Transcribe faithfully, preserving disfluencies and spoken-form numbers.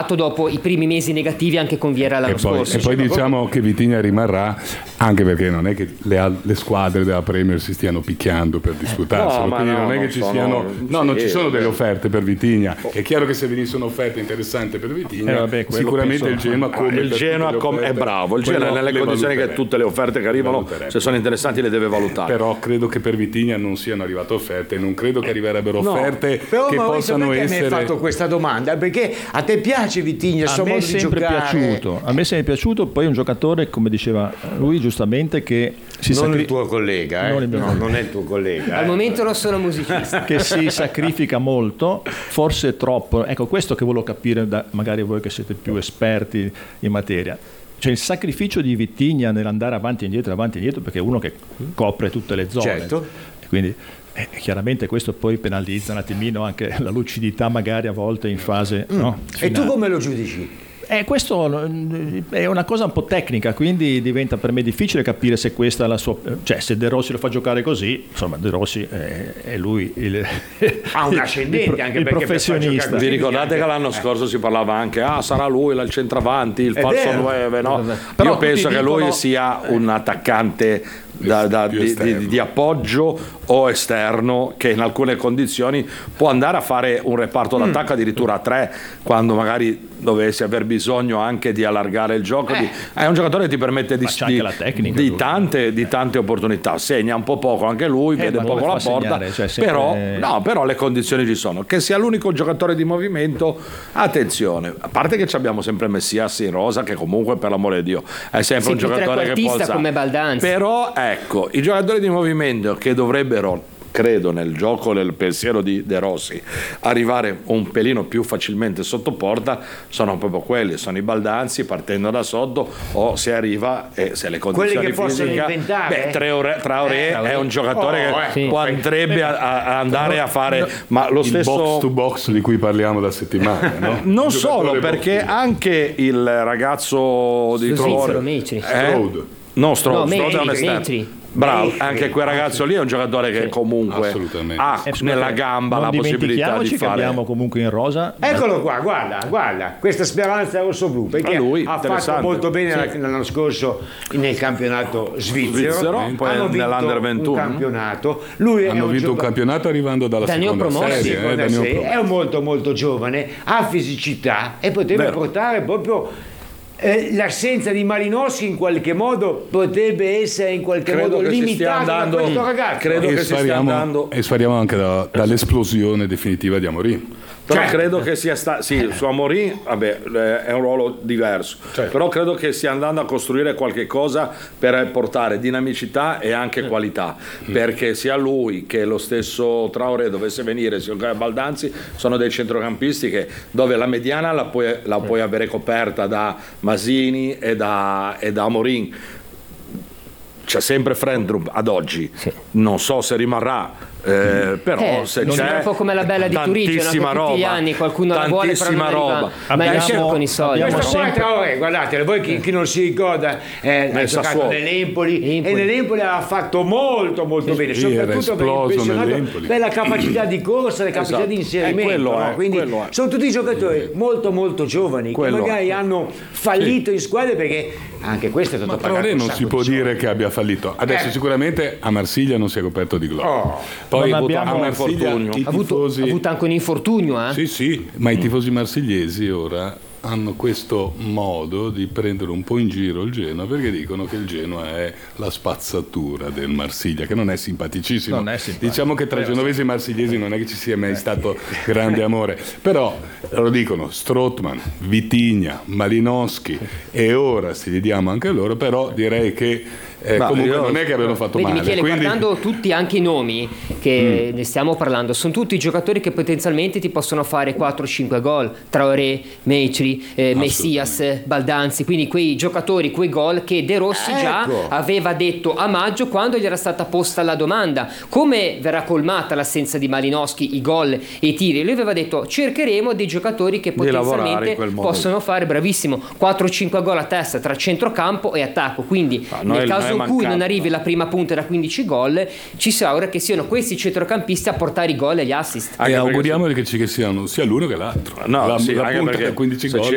ritrovato dopo i primi mesi negativi anche con Vieira l'anno e poi, scorso. E poi diciamo che Vitinha rimarrà, anche perché non è che le, le squadre della Premier si stiano picchiando per disputarselo, no, quindi no, non è che non ci sono, siano no, sì, non ci sono delle beh. offerte per Vitinha. È chiaro che se venisse un'offerta interessante per Vitinha, eh, vabbè, sicuramente penso, il Genoa, come il Genoa com- è bravo, il Genoa nelle condizioni che tutte le offerte che arrivano, se sono interessanti, le deve valutare. Però credo che per Vitinha non siano arrivate offerte, non credo che arriverebbero offerte Però che Maurizio, possano perché essere. mi hai fatto questa domanda? Perché a te piace Vitinha, il A suo me è modo di sempre giocare? piaciuto, a me è sempre piaciuto, poi è un giocatore, come diceva lui giustamente, che si non sacri- il tuo collega, eh? non, il mio no, collega. non è il tuo collega. Al eh. momento non sono musicista. che si sacrifica molto, forse troppo. Ecco, questo che volevo capire da magari voi che siete più esperti in materia. Cioè il sacrificio di Vitinha nell'andare avanti e indietro, avanti e indietro, perché è uno che copre tutte le zone. Certo. E quindi eh, chiaramente questo poi penalizza un attimino anche la lucidità magari a volte in fase Mm. no, E finale. tu come lo giudici? Eh, questo è una cosa un po' tecnica, quindi diventa per me difficile capire se questa è la sua, cioè se De Rossi lo fa giocare così, insomma De Rossi è, è lui il, Ha un ascendente, il, anche il perché per far professionista. giocare Vi ricordate anche- che l'anno scorso si parlava anche ah sarà lui il centravanti, il È falso vero. nueve, no? Però Io penso tutti che lui dicono- sia un attaccante da, da- più di, esterno. di- di appoggio o esterno, che in alcune condizioni può andare a fare un reparto d'attacco addirittura a tre, quando magari dovessi aver bisogno anche di allargare il gioco. Di, è un giocatore che ti permette di, Ma c'ha di- anche la tecnica, di lui. tante, di tante opportunità. Segna un po' poco anche lui, vede ma poco dove la fa porta, segnare? Cioè, sempre- però, no, però le condizioni ci sono. Che sia l'unico giocatore di movimento, attenzione, a parte che ci abbiamo sempre Messias in rosa, che comunque per l'amore di Dio è sempre Sì, un più giocatore che può trequartista alzare. come Baldanzi. Però ecco, i giocatori di movimento che dovrebbero, credo nel gioco del pensiero di De Rossi, arrivare un pelino più facilmente sotto porta, sono proprio quelli, sono i Baldanzi partendo da sotto, o se arriva e se le condizioni Quelli che possono fisiche, inventare, beh, Traoré, Traoré eh, è un giocatore oh, che eh, può- andrebbe a, a andare a fare, ma lo Il stesso box to box di cui parliamo da settimane, no? non Il solo, giocatore perché box to box. anche il ragazzo di Lo svizzero, Traoré, Mecri. eh, Strode. no, Strode, No, Strode è un Mecri, esterno. Mecri. Bravo, Mecri. anche quel ragazzo lì è un giocatore che comunque Assolutamente. ha Eh, scusate, nella gamba non la possibilità dimentichiamoci di che fare. abbiamo comunque in rosa Eccolo qua, guarda, guarda, questa speranza rosso-blu, perché A lui, ha fatto interessante. molto bene l'anno scorso nel campionato svizzero, Svizzero, poi hanno vinto nell'Under un ventuno. campionato, lui è Hanno un vinto un gioca- campionato arrivando dalla Da seconda neopromosso, serie, seconda eh, da serie, neopromosso. è un molto molto giovane, ha fisicità e potrebbe Vero. portare proprio eh, l'assenza di Malinowski in qualche modo potrebbe essere in qualche Credo modo che si stia limitata andando- da questo ragazzo. credo E che si stia spariamo, andando- e spariamo anche da- dall'esplosione definitiva di Amorim. Però Certo. credo che sia sta- sì, su Amorim, vabbè, eh, è un ruolo diverso. Certo. Però credo che stia andando a costruire qualche cosa per portare dinamicità e anche qualità. Perché sia lui che lo stesso Traoré dovesse venire, sia Baldanzi, sono dei centrocampisti che dove la mediana la puoi, la puoi avere coperta da Masini e da, e da Amorim. C'è sempre Frendrup ad oggi, non so se rimarrà. Eh, però Eh, se non c'è è un po' come la bella di Turigio, no? Che tantissima tutti gli roba, anni qualcuno la vuole, però tantissima non arriva. roba. Ma è Abbiamo- certo con i soldi. abbiamo Questo qua è sempre- Traoré, guardate, voi chi, chi non si ricorda, eh, ha Nel giocato Sassuolo. nell'Empoli, Empoli. e nell'Empoli ha fatto molto molto bene, sì, era soprattutto per, esploso impressionato nell'Empoli. per la capacità di corsa, le capacità Esatto. di inserimento, Eh, quello no? è, Quindi quello è. sono tutti giocatori molto molto giovani Quello che magari è. hanno fallito in squadre, perché anche questo è stato Ma pagato Traoré un non sacco si di può soldi. dire che abbia fallito. Adesso Eh. sicuramente a Marsiglia non si è coperto di gloria. Oh. Poi Non a abbiamo Marsiglia infortunio. i Ha avuto, tifosi ha avuto anche un infortunio, eh? Sì, sì, ma i tifosi marsigliesi ora hanno questo modo di prendere un po' in giro il Genoa, perché dicono che il Genoa è la spazzatura del Marsiglia, che non è simpaticissimo. Non è simpatico. Diciamo che tra genovesi e marsigliesi non è che ci sia mai stato grande amore, però lo dicono Strootman, Vitinha, Malinowski, e ora se gli diamo anche loro, però direi che eh, Ma comunque io- non è che abbiano fatto Vedi male. Michele, quindi- guardando tutti anche i nomi che ne stiamo parlando, sono tutti giocatori che potenzialmente ti possono fare quattro cinque gol. Traoré, Mecri, eh, Messias, Baldanzi, quindi quei giocatori, quei gol che De Rossi già Ecco. aveva detto a maggio quando gli era stata posta la domanda come verrà colmata l'assenza di Malinowski, i gol e i tiri. Lui aveva detto cercheremo dei giocatori che Di lavorare in potenzialmente quel modo. possono fare, bravissimo, quattro cinque gol a testa tra centrocampo e attacco, quindi Ah, noi- nel caso noi è in cui non mancato. arrivi la prima punta da quindici gol, ci si augura che siano questi centrocampisti a portare i gol e gli assist. E Anche perché auguriamoli che ci che siano sia l'uno che l'altro. No, la, sì, la anche punta perché da quindici se gol. ci